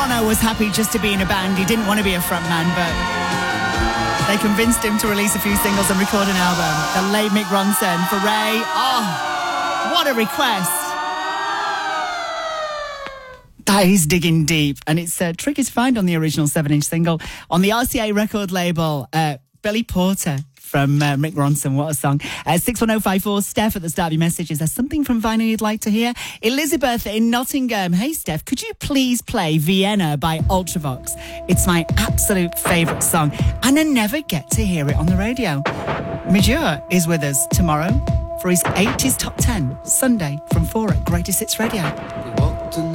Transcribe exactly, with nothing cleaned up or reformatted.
Bono was happy just to be in a band. He didn't want to be a frontman, but they convinced him to release a few singles and record an album. The late Mick Ronson for Ray. Oh, what a request. That is digging deep, and it's uh, tricky to find on the original seven-inch single on the R C A record label. Uh, Billy Porter from uh, Mick Ronson. What a song. Uh, six one oh five four, Steph at the start of your message. Is there something from vinyl you'd like to hear? Elizabeth in Nottingham. Hey, Steph, could you please play Vienna by Ultravox? It's my absolute favourite song, and I never get to hear it on the radio. Major is with us tomorrow for his eighties Top ten, Sunday from four at Greatest Hits Radio.